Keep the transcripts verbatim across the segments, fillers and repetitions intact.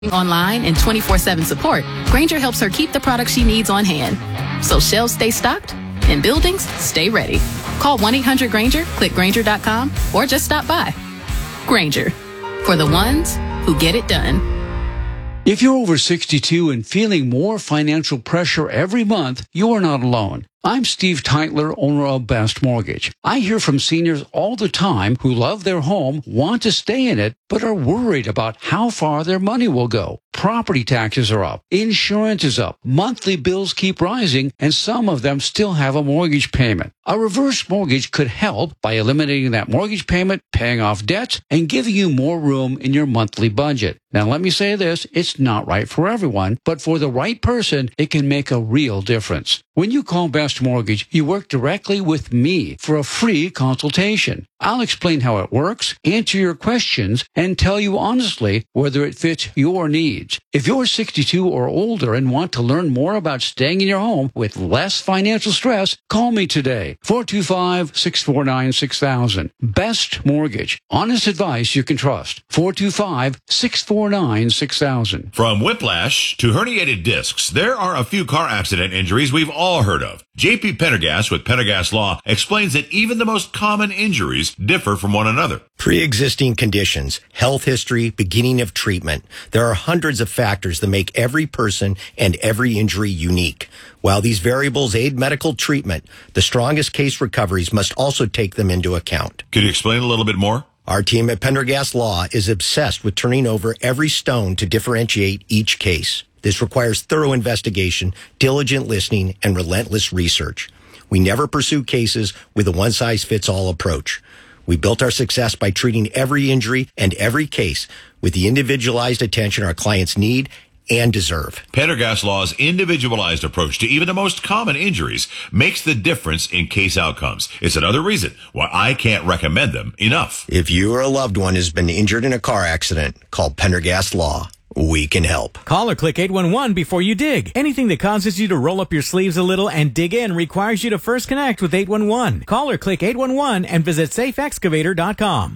Online and twenty-four seven support, Grainger helps her keep the products she needs on hand. So shelves stay stocked and buildings stay ready. Call one eight hundred Grainger, click Grainger dot com, or just stop by. Grainger, for the ones who get it done. If you're over sixty-two and feeling more financial pressure every month, you are not alone. I'm Steve Teitler, owner of Best Mortgage. I hear from seniors all the time who love their home, want to stay in it, but are worried about how far their money will go. Property taxes are up, insurance is up, monthly bills keep rising, and some of them still have a mortgage payment. A reverse mortgage could help by eliminating that mortgage payment, paying off debts, and giving you more room in your monthly budget. Now, let me say this, it's not right for everyone, but for the right person, it can make a real difference. When you call Best Mortgage, you work directly with me for a free consultation. I'll explain how it works, answer your questions, and tell you honestly whether it fits your needs. If you're sixty-two or older and want to learn more about staying in your home with less financial stress, call me today. four two five, six four nine, six thousand. Best Mortgage. Honest advice you can trust. four two five, six four nine, six thousand. From whiplash to herniated discs, there are a few car accident injuries we've all heard of. J P Pendergast with Pendergast Law explains that even the most common injuries differ from one another. Pre-existing conditions, health history, beginning of treatment. There are hundreds of factors that make every person and every injury unique. While these variables aid medical treatment, the strongest case recoveries must also take them into account. Could you explain a little bit more? Our team at Pendergast Law is obsessed with turning over every stone to differentiate each case. This requires thorough investigation, diligent listening, and relentless research. We never pursue cases with a one-size-fits-all approach. We built our success by treating every injury and every case with the individualized attention our clients need and deserve. Pendergast Law's individualized approach to even the most common injuries makes the difference in case outcomes. It's another reason why I can't recommend them enough. If you or a loved one has been injured in a car accident, call Pendergast Law. We can help. Call or click eight one one before you dig. Anything that causes you to roll up your sleeves a little and dig in requires you to first connect with eight one one. Call or click eight one one and visit safe excavator dot com.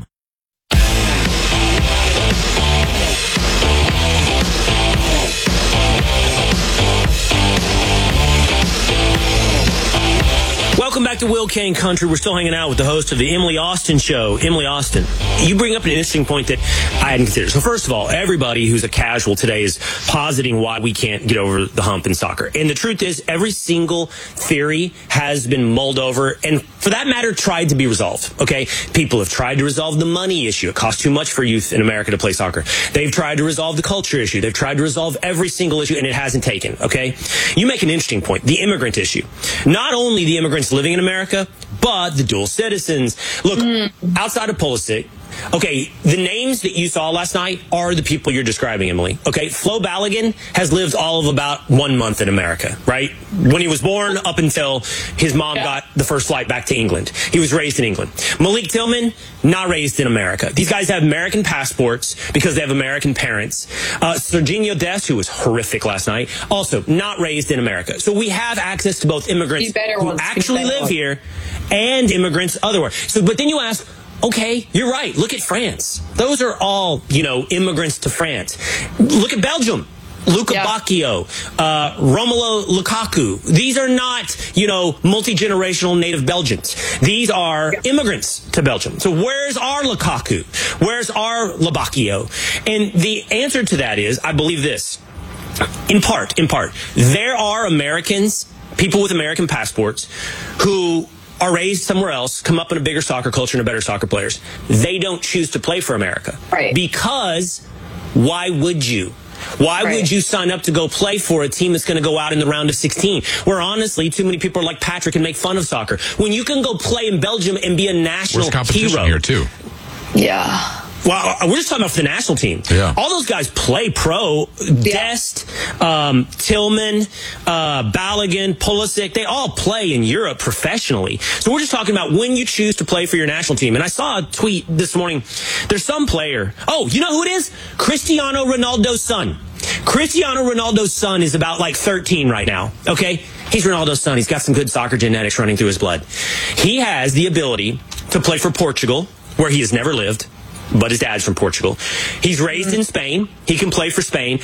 Welcome back to Will Kane Country. We're still hanging out with the host of the Emily Austin Show. Emily Austin, you bring up an interesting point that I hadn't considered. So first of all, everybody who's a casual today is positing why we can't get over the hump in soccer. And the truth is, every single theory has been mulled over and, for that matter, tried to be resolved. Okay? People have tried to resolve the money issue. It costs too much for youth in America to play soccer. They've tried to resolve the culture issue. They've tried to resolve every single issue, and it hasn't taken. Okay? You make an interesting point. The immigrant issue. Not only the immigrants living in America, but the dual citizens. Look, mm. outside of Pulisic, okay, the names that you saw last night are the people you're describing, Emily. Okay, Flo Balogun has lived all of about one month in America, right? When he was born up until his mom yeah. got the first flight back to England. He was raised in England. Malik Tillman, not raised in America. These guys have American passports because they have American parents. Uh, Serginho Dest, who was horrific last night, also not raised in America. So we have access to both immigrants who ones. actually live ones. here and immigrants otherwise. So, but then you ask, okay, you're right. Look at France. Those are all, you know, immigrants to France. Look at Belgium. Luca yeah. Bacchio, uh, Romelu Lukaku. These are not, you know, multi-generational native Belgians. These are yeah. immigrants to Belgium. So where's our Lukaku? Where's our Labacchio? And the answer to that is, I believe this. In part, in part, there are Americans, people with American passports, who are raised somewhere else, come up in a bigger soccer culture and are better soccer players. They don't choose to play for America. Right. Because why would you? Why right. would you sign up to go play for a team that's going to go out in the round of sixteen? Where honestly, too many people are like Patrick and make fun of soccer. When you can go play in Belgium and be a national Where's competition hero. here too? Yeah. Well, we're just talking about the national team. Yeah. All those guys play pro. Yeah. Dest, um, Tillman, uh, Balogun, Pulisic, they all play in Europe professionally. So we're just talking about when you choose to play for your national team. And I saw a tweet this morning. There's some player. Oh, you know who it is? Cristiano Ronaldo's son. Cristiano Ronaldo's son is about like thirteen right now. Okay? He's Ronaldo's son. He's got some good soccer genetics running through his blood. He has the ability to play for Portugal, where he has never lived, but his dad's from Portugal. He's raised in Spain. He can play for Spain.